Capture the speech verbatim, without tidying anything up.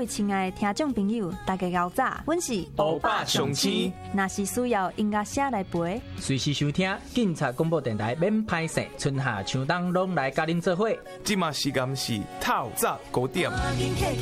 位亲爱的听众朋友，大家好早，阮是欧巴上青。 若是需要音乐声来陪， 随时收听警察广播电台免歹势，春夏秋冬拢来甲恁做伙。 即马时间是透早九点。